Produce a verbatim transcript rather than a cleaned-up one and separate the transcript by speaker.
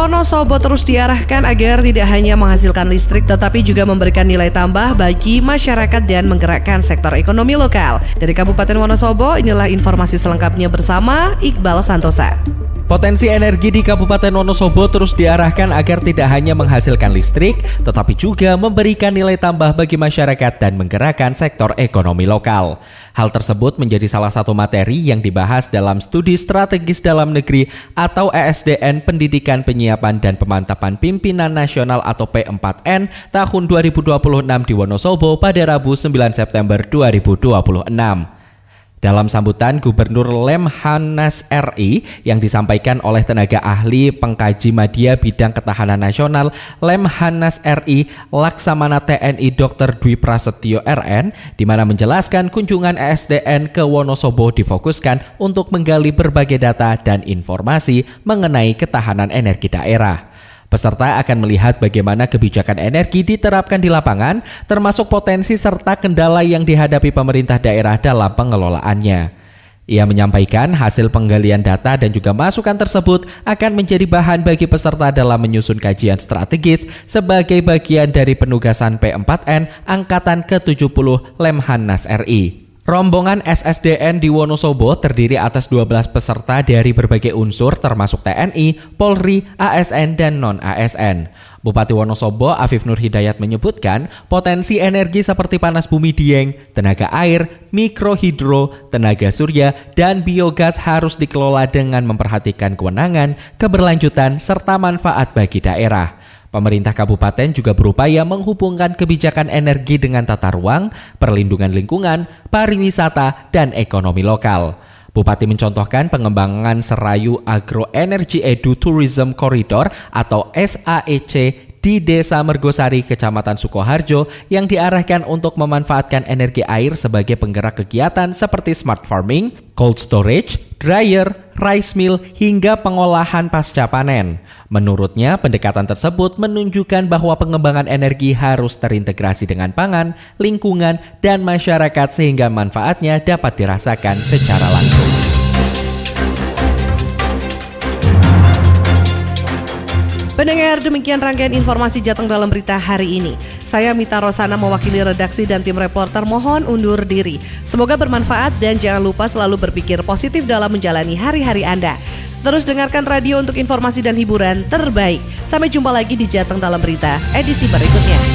Speaker 1: Wonosobo terus diarahkan agar tidak hanya menghasilkan listrik tetapi juga memberikan nilai tambah bagi masyarakat dan menggerakkan sektor ekonomi lokal. Dari Kabupaten Wonosobo, inilah informasi selengkapnya bersama Iqbal Santosa.
Speaker 2: Potensi energi di Kabupaten Wonosobo terus diarahkan agar tidak hanya menghasilkan listrik, tetapi juga memberikan nilai tambah bagi masyarakat dan menggerakkan sektor ekonomi lokal. Hal tersebut menjadi salah satu materi yang dibahas dalam Studi Strategis Dalam Negeri atau E S D N Pendidikan Penyiapan dan Pemantapan Pimpinan Nasional atau P empat N tahun dua ribu dua puluh enam di Wonosobo pada Rabu sembilan September dua ribu dua puluh enam. Dalam sambutan Gubernur Lemhanas R I yang disampaikan oleh tenaga ahli pengkaji media bidang ketahanan nasional Lemhanas R I Laksamana T N I Doktor Dwi Prasetyo R N, di mana menjelaskan kunjungan E S D N ke Wonosobo difokuskan untuk menggali berbagai data dan informasi mengenai ketahanan energi daerah. Peserta akan melihat bagaimana kebijakan energi diterapkan di lapangan, termasuk potensi serta kendala yang dihadapi pemerintah daerah dalam pengelolaannya. Ia menyampaikan hasil penggalian data dan juga masukan tersebut akan menjadi bahan bagi peserta dalam menyusun kajian strategis sebagai bagian dari penugasan P empat N Angkatan ke tujuh puluh Lemhanas R I. Rombongan S S D N di Wonosobo terdiri atas dua belas peserta dari berbagai unsur termasuk T N I, Polri, A S N, dan non-A S N. Bupati Wonosobo Afif Nur Hidayat menyebutkan potensi energi seperti panas bumi Dieng, tenaga air, mikrohidro, tenaga surya, dan biogas harus dikelola dengan memperhatikan kewenangan, keberlanjutan, serta manfaat bagi daerah. Pemerintah kabupaten juga berupaya menghubungkan kebijakan energi dengan tata ruang, perlindungan lingkungan, pariwisata, dan ekonomi lokal. Bupati mencontohkan pengembangan Serayu Agro Energy Edu Tourism Corridor atau S A E C di Desa Mergosari, Kecamatan Sukoharjo yang diarahkan untuk memanfaatkan energi air sebagai penggerak kegiatan seperti smart farming, cold storage, dryer, rice mill, hingga pengolahan pasca panen. Menurutnya, pendekatan tersebut menunjukkan bahwa pengembangan energi harus terintegrasi dengan pangan, lingkungan, dan masyarakat sehingga manfaatnya dapat dirasakan secara langsung.
Speaker 1: Pendengar, demikian rangkaian informasi Jateng Dalam Berita hari ini. Saya Mita Rosana mewakili redaksi dan tim reporter mohon undur diri. Semoga bermanfaat dan jangan lupa selalu berpikir positif dalam menjalani hari-hari Anda. Terus dengarkan radio untuk informasi dan hiburan terbaik. Sampai jumpa lagi di Jateng Dalam Berita edisi berikutnya.